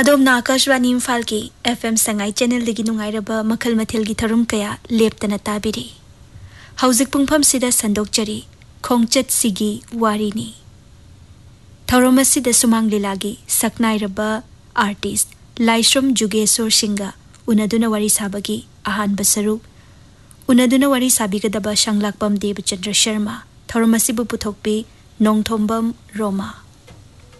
अदोमना आकाशवाणी इम्फाल की FM Sangai channel दगी नुंगाइरबा मखल मथेल की थरुम कया लेप्तना ताबिरी हौजिक पुंगफम सिदा संदोकचरी खोंगचत सिगी वारीनी थरुम असिदा सुमांग लीलागी सकनाइरबा आर्टिस्ट लाइश्रम जुगेश्वर सिंगा उनदुना वारी साबगी आहान बसरू उनदुना वारी साबिगदबा शंगलाकपम देवचंद्र शर्मा थरुम असिबु पुथोकपी नोंगथोंबम रोमा।